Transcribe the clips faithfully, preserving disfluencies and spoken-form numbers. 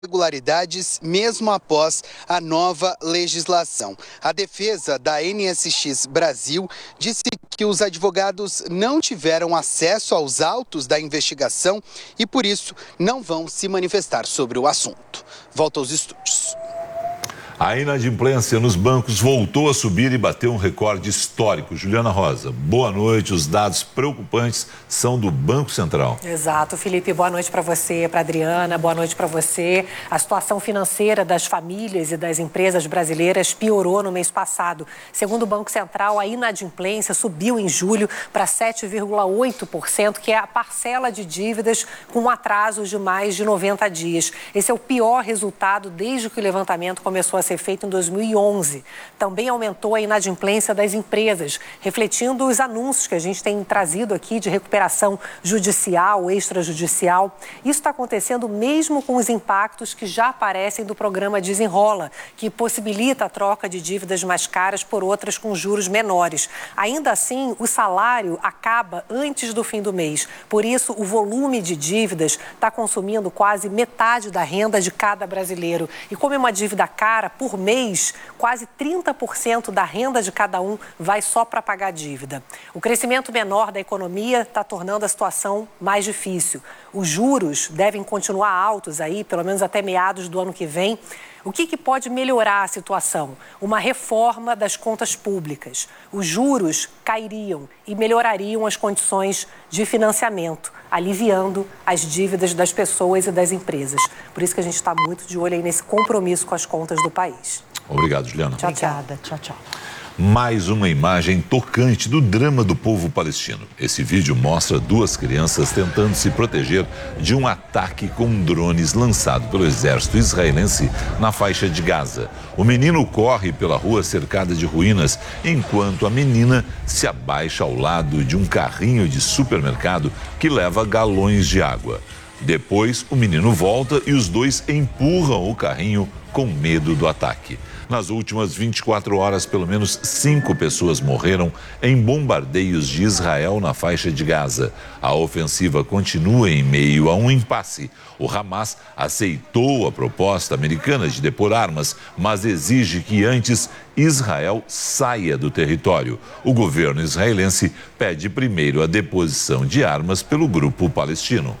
irregularidades mesmo após a nova legislação. A defesa da N S X Brasil disse que os advogados não tiveram acesso aos autos da investigação e, por isso, não vão se manifestar sobre o assunto. Volta aos estúdios. A inadimplência nos bancos voltou a subir e bateu um recorde histórico. Juliana Rosa, boa noite. Os dados preocupantes são do Banco Central. Exato, Felipe. Boa noite para você, para Adriana. Boa noite para você. A situação financeira das famílias e das empresas brasileiras piorou no mês passado. Segundo o Banco Central, a inadimplência subiu em julho para sete vírgula oito por cento, que é a parcela de dívidas com atrasos de mais de noventa dias. Esse é o pior resultado desde que o levantamento começou a ser feito em dois mil e onze. Também aumentou a inadimplência das empresas, refletindo os anúncios que a gente tem trazido aqui de recuperação judicial, extrajudicial. Isso está acontecendo mesmo com os impactos que já aparecem do programa Desenrola, que possibilita a troca de dívidas mais caras por outras com juros menores. Ainda assim, o salário acaba antes do fim do mês. Por isso, o volume de dívidas está consumindo quase metade da renda de cada brasileiro. E como é uma dívida cara, por mês, quase trinta por cento da renda de cada um vai só para pagar a dívida. O crescimento menor da economia está tornando a situação mais difícil. Os juros devem continuar altos aí, pelo menos até meados do ano que vem. O que, que pode melhorar a situação? Uma reforma das contas públicas. Os juros cairiam e melhorariam as condições de financiamento, aliviando as dívidas das pessoas e das empresas. Por isso que a gente está muito de olho aí nesse compromisso com as contas do país. Obrigado, Juliana. Tchau, Obrigada. Tchau, tchau. Mais uma imagem tocante do drama do povo palestino. Esse vídeo mostra duas crianças tentando se proteger de um ataque com drones lançado pelo exército israelense na faixa de Gaza. O menino corre pela rua cercada de ruínas, enquanto a menina se abaixa ao lado de um carrinho de supermercado que leva galões de água. Depois, o menino volta e os dois empurram o carrinho com medo do ataque. Nas últimas vinte e quatro horas, pelo menos cinco pessoas morreram em bombardeios de Israel na faixa de Gaza. A ofensiva continua em meio a um impasse. O Hamas aceitou a proposta americana de depor armas, mas exige que antes Israel saia do território. O governo israelense pede primeiro a deposição de armas pelo grupo palestino.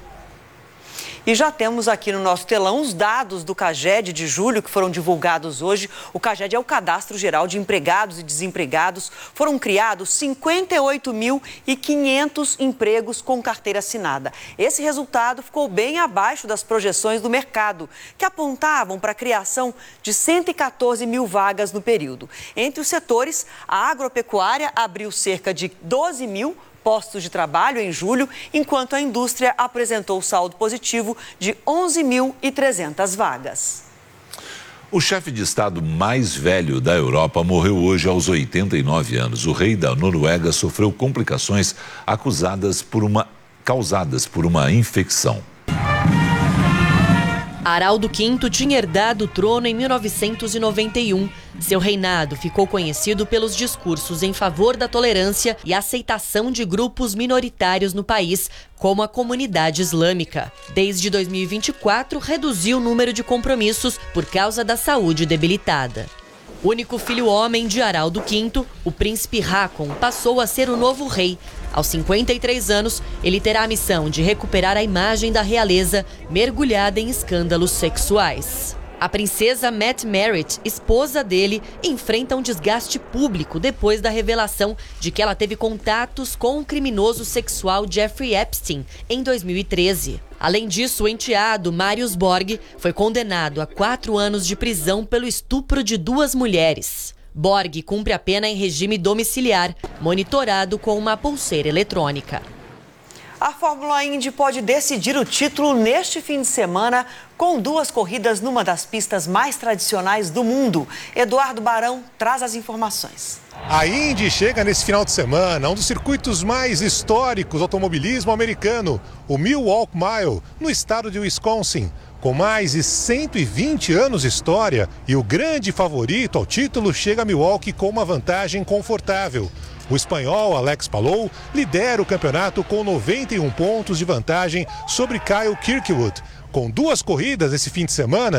E já temos aqui no nosso telão os dados do CAGED de julho, que foram divulgados hoje. O CAGED é o Cadastro Geral de Empregados e Desempregados. Foram criados cinquenta e oito mil e quinhentos empregos com carteira assinada. Esse resultado ficou bem abaixo das projeções do mercado, que apontavam para a criação de cento e quatorze mil vagas no período. Entre os setores, a agropecuária abriu cerca de doze mil postos de trabalho em julho, enquanto a indústria apresentou saldo positivo de onze mil e trezentas vagas. O chefe de Estado mais velho da Europa morreu hoje aos oitenta e nove anos. O rei da Noruega sofreu complicações acusadas por uma, causadas por uma infecção. Haraldo quinto tinha herdado o trono em mil novecentos e noventa e um. Seu reinado ficou conhecido pelos discursos em favor da tolerância e aceitação de grupos minoritários no país, como a comunidade islâmica. Desde dois mil e vinte e quatro, reduziu o número de compromissos por causa da saúde debilitada. Único filho homem de Haraldo quinto, o príncipe Haakon passou a ser o novo rei. Aos cinquenta e três anos, ele terá a missão de recuperar a imagem da realeza mergulhada em escândalos sexuais. A princesa Matt Merritt, esposa dele, enfrenta um desgaste público depois da revelação de que ela teve contatos com o criminoso sexual Jeffrey Epstein em dois mil e treze. Além disso, o enteado Marius Borg foi condenado a quatro anos de prisão pelo estupro de duas mulheres. Borg cumpre a pena em regime domiciliar, monitorado com uma pulseira eletrônica. A Fórmula Indy pode decidir o título neste fim de semana com duas corridas numa das pistas mais tradicionais do mundo. Eduardo Barão traz as informações. A Indy chega nesse final de semana a um dos circuitos mais históricos do automobilismo americano, o Milwaukee Mile, no estado de Wisconsin. Com mais de cento e vinte anos de história e o grande favorito ao título chega a Milwaukee com uma vantagem confortável. O espanhol Alex Palou lidera o campeonato com noventa e um pontos de vantagem sobre Kyle Kirkwood. Com duas corridas esse fim de semana,